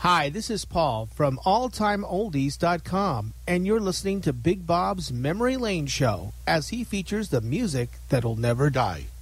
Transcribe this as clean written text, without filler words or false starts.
Hi, this is Paul from AllTimeOldies.com, and you're listening to Big Bob's Memory Lane Show as he features the music that'll never die.